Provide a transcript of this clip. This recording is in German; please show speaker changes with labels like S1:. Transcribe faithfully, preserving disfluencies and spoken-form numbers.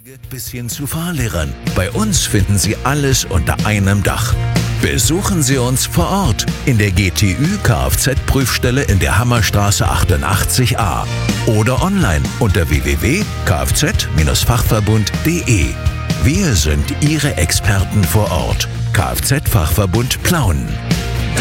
S1: Bis hin zu Fahrlehrern. Bei uns finden Sie alles unter einem Dach. Besuchen Sie uns vor Ort in der G T Ü Kfz-Prüfstelle in der Hammerstraße achtundachtzig a oder online unter w w w punkt kfz fachverbund punkt de. Wir sind Ihre Experten vor Ort. Kfz-Fachverbund Plauen.